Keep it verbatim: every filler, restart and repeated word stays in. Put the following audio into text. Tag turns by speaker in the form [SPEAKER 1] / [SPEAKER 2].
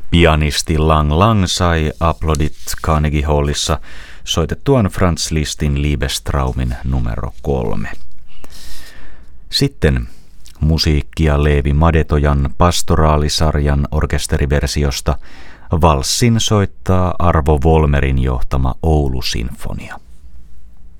[SPEAKER 1] Pianisti Lang Lang sai aplodit Carnegie Hallissa soitettuaan Franz Lisztin Liebestraumin numero kolme. Sitten musiikkia Leevi Madetojan pastoraalisarjan orkesteriversiosta valssin soittaa Arvo Volmerin johtama Oulu-sinfonia.